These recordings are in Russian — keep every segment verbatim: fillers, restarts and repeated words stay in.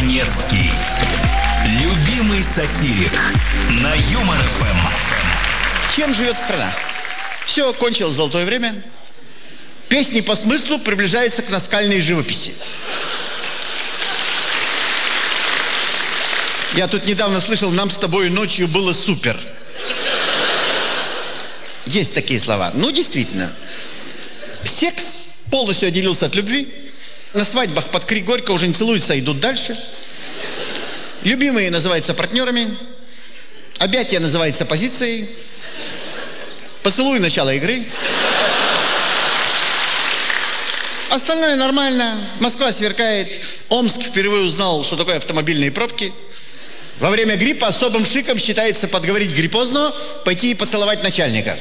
Жванецкий. Любимый сатирик на Юмор эф эм. Чем живет страна? Все, кончилось золотое время. Песни по смыслу приближаются к наскальной живописи. Я тут недавно слышал: нам с тобой ночью было супер. Есть такие слова. Ну, действительно. Секс полностью отделился от любви. На свадьбах под крик горько уже не целуются, а идут дальше. Любимые называются партнерами. Объятие называется позицией. Поцелуй — начало игры. Остальное нормально. Москва сверкает. Омск впервые узнал, что такое автомобильные пробки. Во время гриппа особым шиком считается подговорить гриппозного пойти и поцеловать начальника.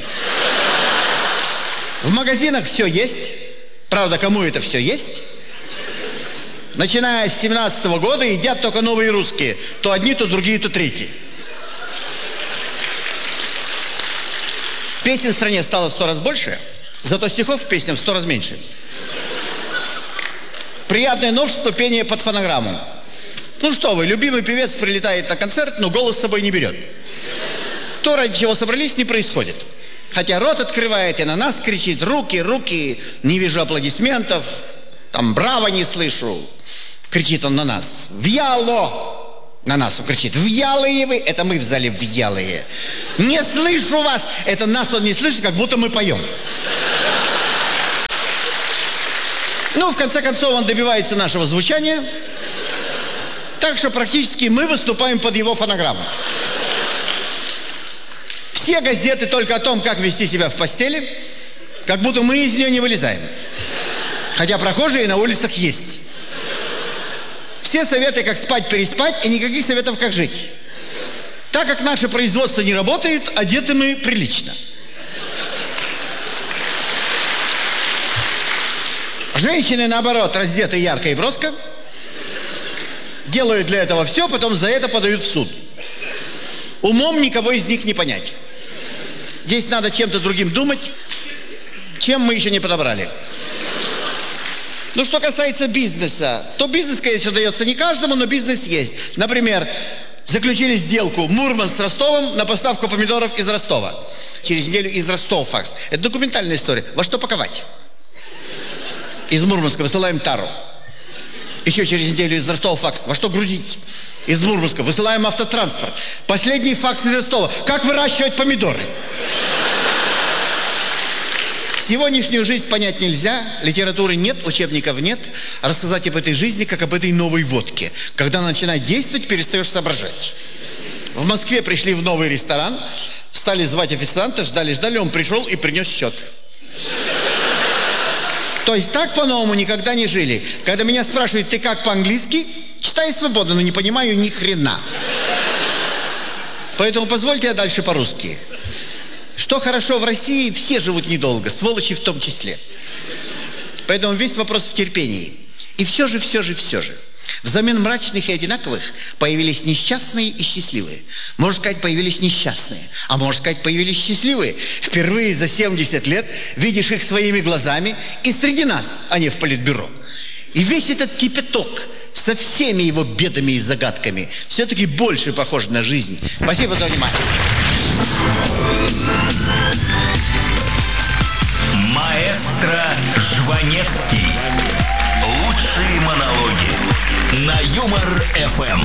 В магазинах все есть. Правда, кому это все есть? Начиная с семнадцатого года едят только новые русские. То одни, то другие, то третьи. Песен в стране стало в сто раз больше, зато стихов в песнях в сто раз меньше. Приятное новшество — пение под фонограмму. Ну что вы, любимый певец прилетает на концерт, но голос с собой не берет. То, ради чего собрались, не происходит. Хотя рот открывает и на нас кричит: руки, руки, не вижу аплодисментов, там браво не слышу. Кричит он на нас: вьяло! На нас он кричит: вьялые вы! Это мы в зале вьялые. Не слышу вас! Это нас он не слышит, как будто мы поем. Ну, в конце концов, он добивается нашего звучания. Так что практически мы выступаем под его фонограмму. Все газеты только о том, как вести себя в постели, как будто мы из нее не вылезаем. Хотя прохожие на улицах есть. Все советы, как спать, переспать, и никаких советов, как жить. Так как наше производство не работает, одеты мы прилично. Женщины, наоборот, раздеты ярко и броско. Делают для этого все, потом за это подают в суд. Умом никого из них не понять. Здесь надо чем-то другим думать, чем мы еще не подобрали. Ну, что касается бизнеса, то бизнес, конечно, дается не каждому, но бизнес есть. Например, заключили сделку Мурманск с Ростовом на поставку помидоров из Ростова. Через неделю из Ростова факс. Это документальная история. Во что паковать? Из Мурманска высылаем тару. Еще через неделю из Ростова факс. Во что грузить? Из Мурманска высылаем автотранспорт. Последний факс из Ростова. Как выращивать помидоры? Сегодняшнюю жизнь понять нельзя, литературы нет, учебников нет. Рассказать об этой жизни, как об этой новой водке. Когда она начинает действовать, перестаешь соображать. В Москве пришли в новый ресторан, стали звать официанта, ждали-ждали, он пришел и принес счет. То есть так по-новому никогда не жили. Когда меня спрашивают: ты как по-английски? Читаю свободно, но не понимаю ни хрена. Поэтому позвольте я дальше по-русски. Что хорошо в России, все живут недолго, сволочи в том числе. Поэтому весь вопрос в терпении. И все же, все же, все же. Взамен мрачных и одинаковых появились несчастные и счастливые. Можно сказать, появились несчастные, а можно сказать, появились счастливые. Впервые за семьдесят лет видишь их своими глазами, и среди нас, а не в политбюро. И весь этот кипяток со всеми его бедами и загадками все-таки больше похож на жизнь. Спасибо за внимание. Маэстро Жванецкий. Лучшие монологи на Юмор эф эм.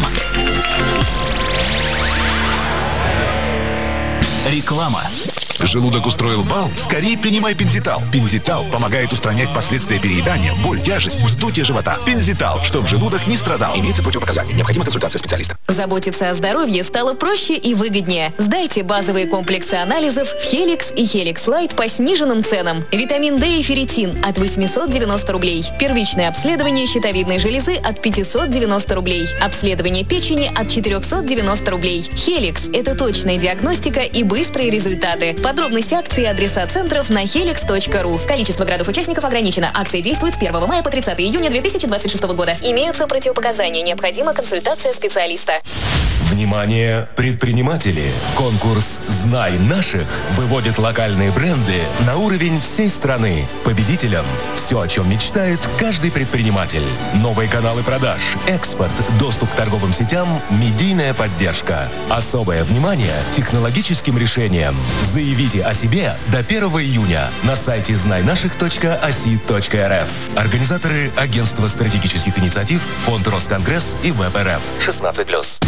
Реклама. Желудок устроил бал? Скорее принимай Пензитал. Пензитал помогает устранять последствия переедания, боль, тяжесть, вздутие живота. Пензитал, чтобы желудок не страдал. Имеется противопоказания. Необходима консультация специалиста. Заботиться о здоровье стало проще и выгоднее. Сдайте базовые комплексы анализов в Helix и Helix Light по сниженным ценам. Витамин D и ферритин от восемьсот девяносто рублей. Первичное обследование щитовидной железы от пятьсот девяносто рублей. Обследование печени от четыреста девяносто рублей. Helix – это точная диагностика и быстрые результаты. Подробности акции и адреса центров на helix точка ру. Количество градов-участников ограничено. Акция действует с первого мая по тридцатое июня две тысячи двадцать шестого года. Имеются противопоказания. Необходима консультация специалиста. Внимание, предприниматели! Конкурс «Знай наших» выводит локальные бренды на уровень всей страны. Победителям все, о чем мечтает каждый предприниматель. Новые каналы продаж, экспорт, доступ к торговым сетям, медийная поддержка. Особое внимание технологическим решениям. Заявите о себе до первого июня на сайте знай наших точка оси точка эр эф. Организаторы — Агентство стратегических инициатив, Фонд Росконгресс и ВЭБ эр эф. шестнадцать плюс.